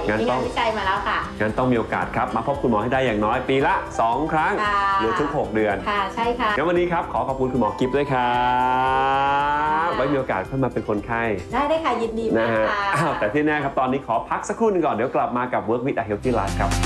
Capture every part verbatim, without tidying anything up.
มีงานวิจัยมาแล้วค่ะงั้นต้องมีโอกาสครับมาพบคุณหมอให้ได้อย่างน้อยปีละสองครั้งหรือทุกหกเดือนค่ะใช่ค่ะงั้นวันนี้ครับขอขอบคุณคุณหมอกิฟต์ด้วยครับไว้มีโอกาสเข้ามาเป็นคนไข้ได้ได้ค่ะยินดีมากค่ะแต่ที่แน่ครับตอนนี้ขอพักสักครู่นึงก่อนเดี๋ยวกลับมากับ Work with a Healthy Life ครับ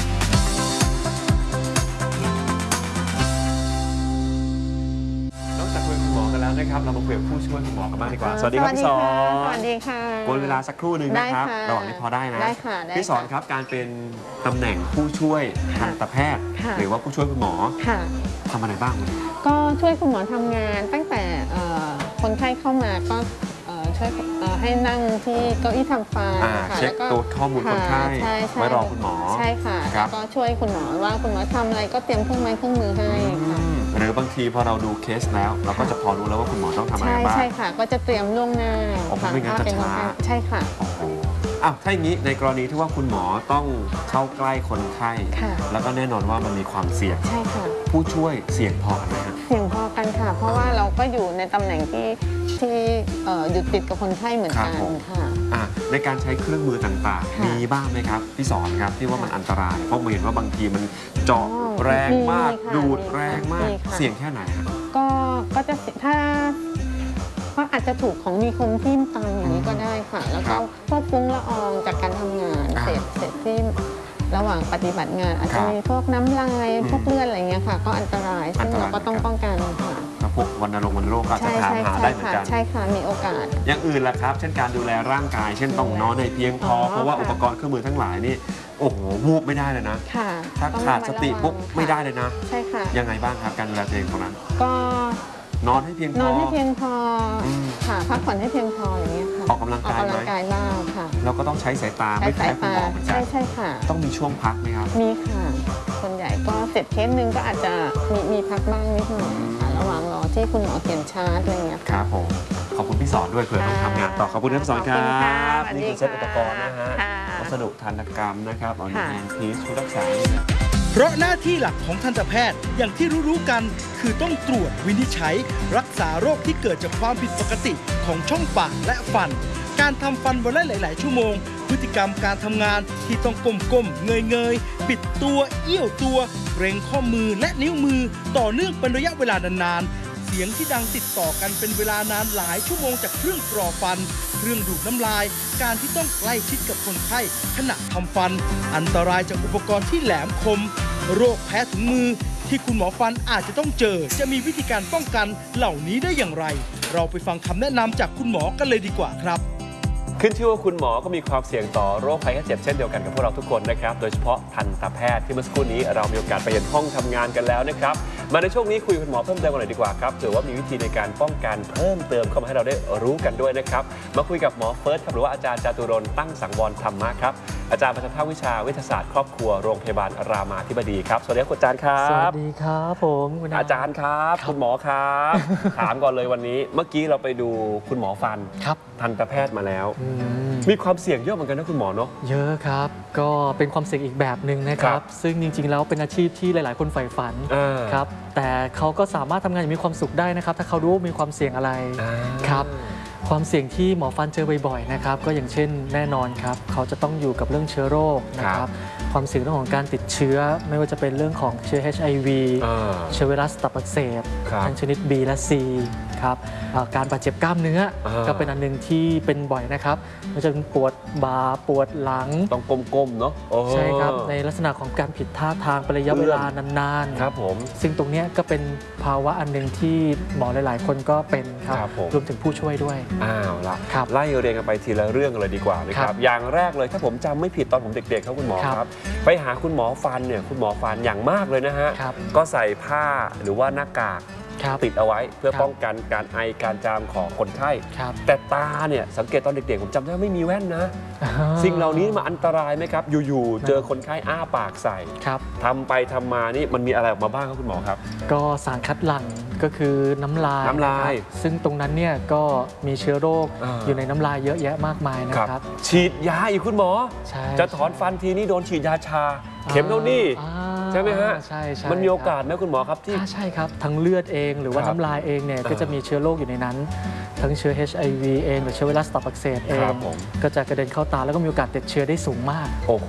นะครับเรามาคุยกับผู้ช่วยคุณหมอกันบ้างดีกว่าสวัสดีครับพี่สอนสวัสดีค่ะวนเวลาสักครู่หนึ่งนะครับระหว่างนี้พอได้นะพี่สอนครับการเป็นตำแหน่งผู้ช่วยทันตแพทย์หรือว่าผู้ช่วยคุณหมอทำอะไรบ้างก็ช่วยคุณหมอทำงานตั้งแต่คนไข้เข้ามาก็ช่วยให้นั่งที่เก้าอี้ทำฟันเช็คตัวข้อมูลคนไข้ไว้รอคุณหมอใช่ค่ะก็ช่วยคุณหมอว่าคุณหมอทำอะไรก็เตรียมเครื่องไม้เครื่องมือให้ค่ะหรือบางทีพอเราดูเคสแล้วเราก็จะพอรู้แล้วว่าคุณหมอต้องทำอะไรบ้างใช่ค่ะก็จะเตรียมล่วงหน้าค่ะไม่งั้นจะช้าใช่ค่ะอ้าวถ้าอย่างนี้ในกรณีที่ว่าคุณหมอต้องเข้าใกล้คนไข้แล้วก็แน่นอนว่ามันมีความเสี่ยงใช่ค่ะผู้ช่วยเสี่ยงพอกันไหมครับเสี่ยงพอกันค่ะเพราะว่าเราก็อยู่ในตำแหน่งที่ที่อยู่ติดกับคนไข้เหมือนกันค่ะในการใช้เครื่องมือต่างๆมีบ้างไหมครับพี่สอนครับที่ว่ามันอันตรายเพราะเห็นว่าบางทีมันเจาะแรงมากดูดแรงมากเสี่ยงแค่ไหนครับก็ก็จะถ้าก็อาจจะถูกของมีคมทิ่มตามอย่างนี้ก็ได้ค่ะแล้วก็พวกฟุ้งละอองจากการทำงานเศษเศษที่ระหว่างปฏิบัติงานอาจจะมีพวกน้ำลายพวกเลือดอะไรเงี้ยค่ะก็อันตรายซึ่งเราก็ต้องป้องกันค่ะพวกวัณโรควัณโรคอาจจะถามหาได้เหมือนกันใช่ค่ะมีโอกาสอย่างอื่นล่ะครับเช่นการดูแลร่างกายเช่นต้องนอนในเพียงพอเพราะว่าอุปกรณ์เครื่องมือทั้งหลายนี่โอ้โหวูบไม่ได้เลยนะถ้าขาดสติปุ๊บไม่ได้เลยนะใช่ค่ะยังไงบ้างครับการดูแลตัวเองตรงนั้นก็นอนให้เพียงพอนอนให้เพียงพอค่ะพักผ่อนให้เพียงพออย่างนี้ค่ะออกกำลังกายไหมออกกำลังกายบ้างค่ะเราก็ต้องใช้สายตาไม่แพ้คุณหมอเหมือนกันใช่ใช่ค่ะต้องมีช่วงพักไหมครับมีค่ะส่วนใหญ่ก็เสร็จเคสนึงก็อาจจะมีมีพักบ้างนิดหน่อยค่ะระหว่างรอที่คุณหมอเขียนชาร์ตอะไรเงี้ยครับผมขอบคุณพี่สอนด้วยเผื่อต้องทำงานต่อขอบคุณพี่สอนครับนี่คือเซตอุปกรณ์นะฮะวัสดุทันตกรรมนะครับออนไลน์พีชชุดรักษาเพราะหน้าที่หลักของทันตแพทย์อย่างที่รู้ๆกันคือต้องตรวจวินิจฉัยรักษาโรคที่เกิดจากความผิดปกติของช่องปากและฟันการทำฟันวันละหลายๆชั่วโมงพฤติกรรมการทำงานที่ต้องก้มๆเงยๆบิดตัวเอี้ยวตัวเกร็งข้อมือและนิ้วมือต่อเนื่องเป็นระยะเวลานานๆเสียงที่ดังติดต่อกันเป็นเวลานานหลายชั่วโมงจากเครื่องกรอฟันเครื่องดูดน้ำลายการที่ต้องใกล้ชิดกับคนไข้ขณะทำฟันอันตรายจากอุปกรณ์ที่แหลมคมโรคแพ้ถุงมือที่คุณหมอฟันอาจจะต้องเจอจะมีวิธีการป้องกันเหล่านี้ได้อย่างไรเราไปฟังคำแนะนำจากคุณหมอกันเลยดีกว่าครับขึ้นชื่อว่าคุณหมอก็มีความเสี่ยงต่อโรคภัยไข้เจ็บเช่นเดียวกันกับพวกเราทุกคนนะครับโดยเฉพาะทันตแพทย์ที่เมื่อสักครู่นี้เรามีโอกาสไปเห็นห้องทำงานกันแล้วนะครับมาในช่วงนี้คุยกับคุณหมอเพิ่มเติมกันหน่อยดีกว่าครับเผื่อว่ามีวิธีในการป้องกันเพิ่มเติมเข้ามาให้เราได้รู้กันด้วยนะครับมาคุยกับหมอเฟิร์สครับหรือว่าอาจารย์จตุรนต์ตั้งสังวรธรรมะครับอาจารย์ประจำภาควิชาวิทยาศาสตร์ครอบครัวโรงพยาบาลรามาธิบดีครับสวัสดีครับอาจารย์ครับสวัสดีครับผมอาจารย์ครับคุณหมอครับถามก่อนเลยวันนี้เมื่อกี้เราไปดูคุณหมอฟันทันตแพทย์มาแล้วมีความเสี่ยงเยอะเหมือนกันนะคุณหมอเนาะเยอะครับก็เป็นความเสี่ยงอีกแบบหนึ่งนะครับซึ่งจริงๆแล้วเป็นอาชีพที่หลายๆคนใฝ่ฝันครับแต่เขาก็สามารถทำงานอย่างมีความสุขได้นะครับถ้าเขารู้ว่ามีความเสี่ยงอะไรครับความเสี่ยงที่หมอฟันเจอบ่อยๆนะครับก็อย่างเช่นแน่นอนครับเขาจะต้องอยู่กับเรื่องเชื้อโรคนะครับความเสี่ยงเรื่องของการติดเชื้อไม่ว่าจะเป็นเรื่องของเชื้อ เอช ไอ วี เชื้อไวรัสตับอักเสบทั้งชนิด B และ C ครับการบาดเจ็บกล้ามเนื้อก็เป็นอันหนึ่งที่เป็นบ่อยนะครับมันจะเป็นปวดบ่าปวดหลังต้องก้มๆเนาะใช่ครับในลักษณะของการผิดท่าทางเป็นระยะเวลานานๆครับผมซึ่งตรงนี้ก็เป็นภาวะอันหนึ่งที่หมอหลายๆคนก็เป็นครับรวมถึงผู้ช่วยด้วยอ้าวละไล่เรียงกันไปทีละเรื่องเลยดีกว่านะครับอย่างแรกเลยถ้าผมจำไม่ผิดตอนผมเด็กๆครับคุณหมอครับไปหาคุณหมอฟันเนี่ยคุณหมอฟันอย่างมากเลยนะฮะก็ใส่ผ้าหรือว่าหน้ากากติดเอาไว้เพื่อป้องกันการไอการจามของคนไข้แต่ตาเนี่ยสังเกตตอนเด็กๆผมจำได้ไม่มีแว่นนะสิ่งเหล่านี้มาอันตรายไหมครับอยู่ๆเจอคนไข้อ้าปากใส่ทำไปทำมานี่มันมีอะไรออกมาบ้างครับคุณหมอครับก็สารคัดหลั่งก็คือน้ำลายน้ำลายซึ่งตรงนั้นเนี่ยก็มีเชื้อโรคอยู่ในน้ำลายเยอะแยะมากมายนะครับฉีดยาอีกคุณหมอจะถอนฟันทีนี้โดนฉีดยาชาเข็มเท่านี้ใช่ไหมฮะใช่ใช่มันมีโอกาสไหมคุณหมอครับที่ใช่ครับทั้งเลือดเองหรือว่าน้ำลายเองเนี่ยก็จะมีเชื้อโรคอยู่ในนั้นทั้งเชื้อ เอช ไอ วี เองหรือเชื้อไวรัสตับอักเสบเองก็จะกระเด็นเข้าตาแล้วก็มีโอกาสติดเชื้อได้สูงมาก